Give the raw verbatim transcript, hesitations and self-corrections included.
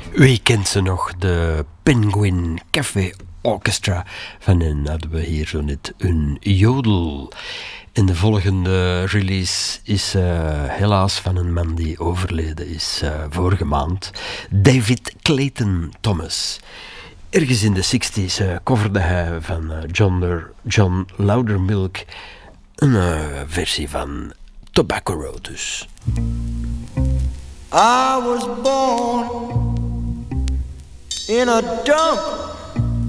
Wie kent ze nog? De Penguin Café Orchestra. Van hen hadden we hier zo net een jodel. En de volgende release is uh, helaas van een man die overleden is uh, vorige maand. David Clayton Thomas. Ergens in de zestig's uh, coverde hij van uh, John, Der, John Loudermilk een uh, versie van Tobacco Road dus. I was born in a dump.